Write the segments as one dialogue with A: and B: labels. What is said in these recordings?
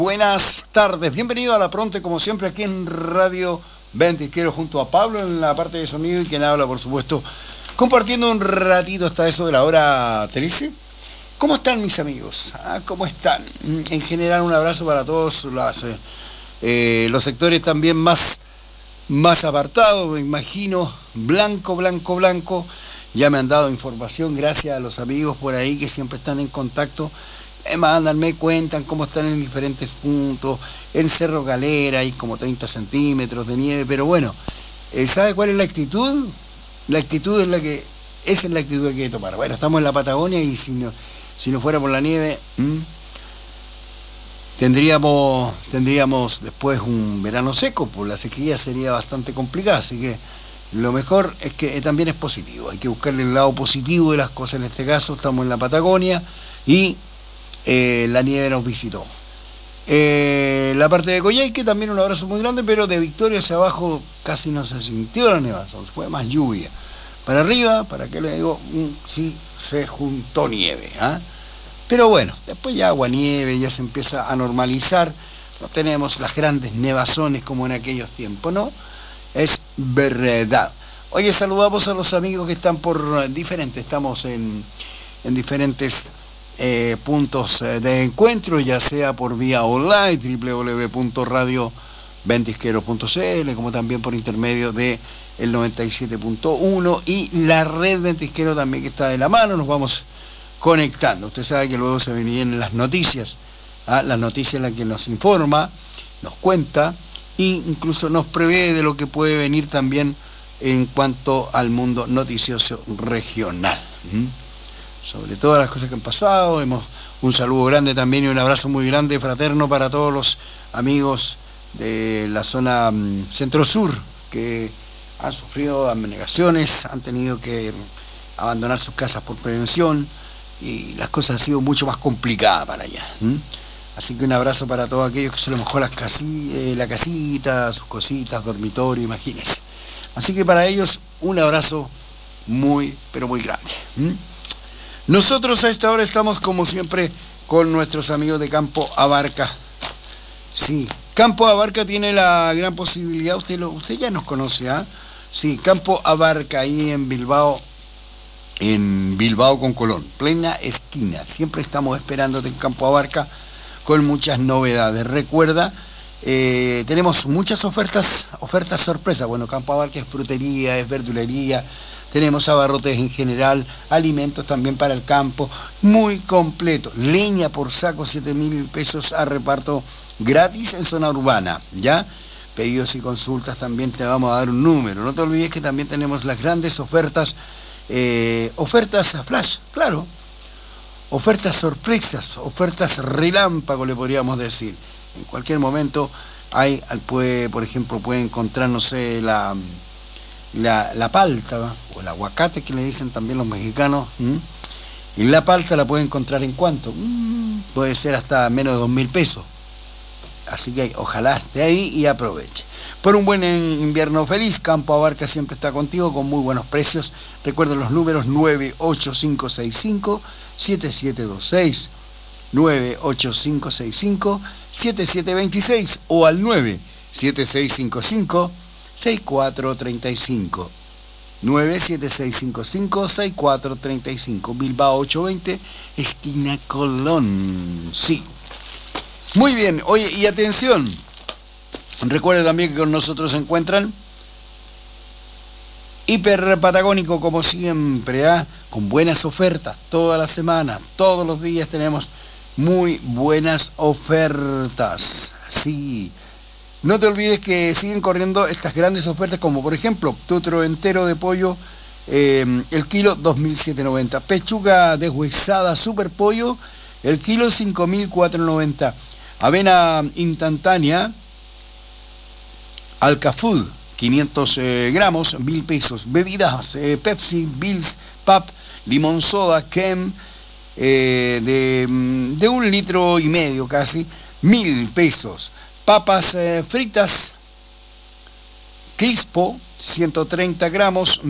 A: Buenas tardes, bienvenido a La Pronte, como siempre, aquí en Radio Ventisquero, junto a Pablo en la parte de sonido y quien habla, por supuesto, compartiendo un ratito hasta eso de la hora 13. ¿Cómo están mis amigos? ¿Cómo están? En general, un abrazo para todos los sectores también más apartados, me imagino, blanco. Ya me han dado información, gracias a los amigos por ahí que siempre están en contacto. Me mandan, me cuentan cómo están en diferentes puntos. En Cerro Galera hay como 30 centímetros de nieve, pero bueno, ¿sabe cuál es la actitud? La actitud es esa es la actitud que hay que tomar. Bueno, estamos en la Patagonia y si no fuera por la nieve, tendríamos después un verano seco, pues la sequía sería bastante complicada, así que lo mejor es que también es positivo. Hay que buscarle el lado positivo de las cosas. En este caso estamos en la Patagonia y la nieve nos visitó. La parte de Coyhaique también un abrazo muy grande, pero de Victoria hacia abajo casi no se sintió la nevazón, fue más lluvia. Para arriba, ¿para qué le digo? Sí se juntó nieve. Pero bueno, después ya agua-nieve, ya se empieza a normalizar. No tenemos las grandes nevazones como en aquellos tiempos, ¿no? Es verdad. Oye, saludamos a los amigos que están estamos en diferentes puntos de encuentro, ya sea por vía online, www.radioventisquero.cl, como también por intermedio de el 97.1 y la red Ventisquero también que está de la mano. Nos vamos conectando. Usted sabe que luego se vienen las noticias, las noticias en las que nos informa, nos cuenta e incluso nos prevé de lo que puede venir también en cuanto al mundo noticioso regional. Sobre todas las cosas que han pasado, un saludo grande también y un abrazo muy grande, fraterno, para todos los amigos de la zona centro-sur que han sufrido abnegaciones, han tenido que abandonar sus casas por prevención y las cosas han sido mucho más complicadas para allá. Así que un abrazo para todos aquellos que se les mojó la casita, sus cositas, dormitorio, imagínense. Así que para ellos un abrazo muy, pero muy grande. Nosotros a esta hora estamos como siempre con nuestros amigos de Campo Abarca. Sí, Campo Abarca tiene la gran posibilidad, usted ya nos conoce, Sí, Campo Abarca ahí en Bilbao con Colón, plena esquina. Siempre estamos esperándote en Campo Abarca con muchas novedades. Recuerda, tenemos muchas ofertas sorpresas. Bueno, Campo Abarca es frutería, es verdulería, tenemos abarrotes en general, alimentos también para el campo, muy completo. Leña por saco, 7.000 pesos a reparto gratis en zona urbana, ¿ya? Pedidos y consultas también te vamos a dar un número. No te olvides que también tenemos las grandes ofertas a flash, claro. Ofertas sorpresas, ofertas relámpago le podríamos decir. En cualquier momento por ejemplo, puede encontrar, no sé, la palta o el aguacate que le dicen también los mexicanos. Y la palta la puede encontrar en cuánto, puede ser hasta menos de 2.000 pesos. Así que ojalá esté ahí y aproveche. Por un buen invierno feliz, Campo Abarca siempre está contigo con muy buenos precios. Recuerden los números 98565-7726, 98565-7726 o al 97655-6435. 97655-6435, Bilbao 820, esquina Colón. Sí. Muy bien, oye, y atención, recuerden también que con nosotros se encuentran Hiper Patagónico, como siempre, con buenas ofertas toda la semana, todos los días tenemos muy buenas ofertas. Sí, no te olvides que siguen corriendo estas grandes ofertas, como por ejemplo, tutro entero de pollo, el kilo 2.790, pechuga deshuesada super pollo, el kilo 5.490. Avena instantánea, Alcafood, 500 gramos, 1.000 pesos. Bebidas, Pepsi, Bills, Pap, limón soda, Kem, de 1,5 litros casi, 1.000 pesos. Papas fritas, Crispo, 130 gramos,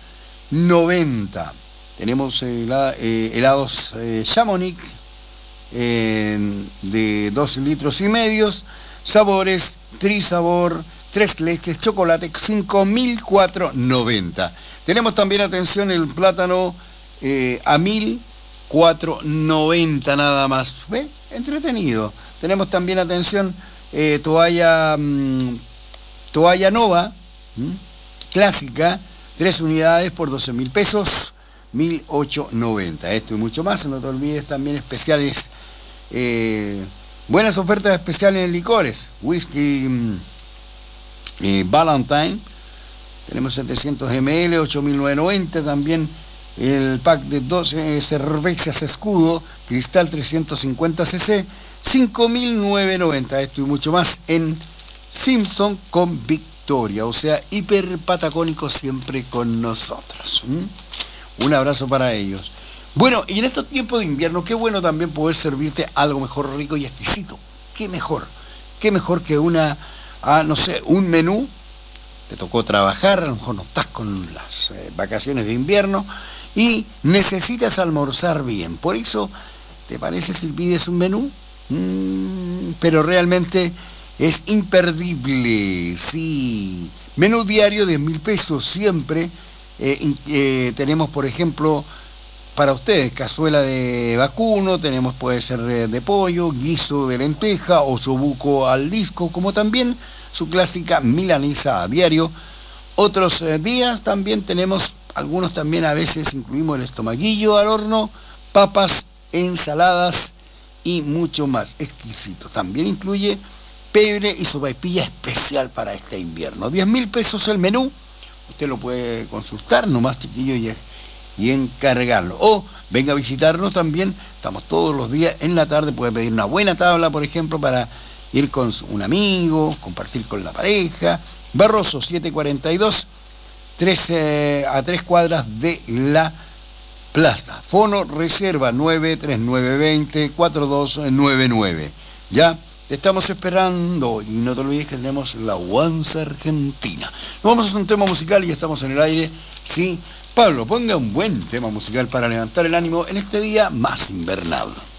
A: 1.590. Tenemos helados Chamonix, de 2,5 litros, sabores, trisabor, 3 leches, chocolate, 5.490. Tenemos también, atención, el plátano a 1.490 nada más. ¿Ve? Entretenido. Tenemos también, atención, toalla Nova, clásica, 3 unidades por 12.000 pesos, 1.890. Esto y mucho más. No te olvides también especiales, buenas ofertas especiales en licores. Whisky Valentine, tenemos 700 ml, 8.990. También el pack de 12 cervezas Escudo, cristal 350 cc, 5.990. Esto y mucho más en Simpson con Victoria, o sea, hiper patagónico siempre con nosotros. Un abrazo para ellos. Bueno, y en estos tiempos de invierno, qué bueno también poder servirte algo mejor, rico y exquisito. Qué mejor que un menú. Te tocó trabajar, a lo mejor no estás con las vacaciones de invierno y necesitas almorzar bien. Por eso, ¿te parece si pides un menú? Pero realmente es imperdible, sí. Menú diario de 1.000 pesos siempre. Tenemos, por ejemplo, para ustedes, cazuela de vacuno, tenemos, puede ser de pollo, guiso de lenteja, osobuco al disco, como también su clásica milanesa a diario. Otros días también tenemos, algunos también a veces incluimos el estomaguillo al horno, papas, ensaladas y mucho más exquisito. También incluye pebre y sopaipilla especial para este invierno. 10.000 pesos el menú. Usted lo puede consultar nomás, chiquillo, y encargarlo. O venga a visitarnos también. Estamos todos los días en la tarde. Puede pedir una buena tabla, por ejemplo, para ir con un amigo, compartir con la pareja. Barroso 742, a 3 cuadras de la plaza. Fono reserva 93920-4299. Ya te estamos esperando. Y no te olvides que tenemos la Once Argentina. Nos vamos a hacer un tema musical y ya estamos en el aire. Sí, Pablo, ponga un buen tema musical para levantar el ánimo en este día más invernal.